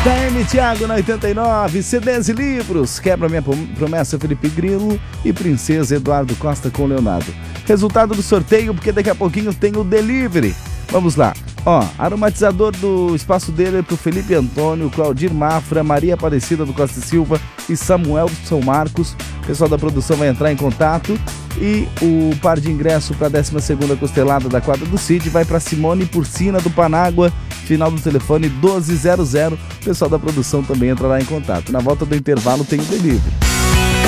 DM Thiago na 89, CDs e livros, Quebra Minha Promessa, Felipe Grilo e Princesa, Eduardo Costa com Leonardo. Resultado do sorteio, porque daqui a pouquinho tem o delivery. Vamos lá. Aromatizador do espaço dele é pro Felipe Antônio, Claudir Mafra, Maria Aparecida do Costa Silva e Samuel do São Marcos. O pessoal da produção vai entrar em contato e o par de ingresso para a 12ª costelada da quadra do Cid vai para Simone Porcina do Panágua, final do telefone 1200. O pessoal da produção também entrará em contato. Na volta do intervalo tem o delivery.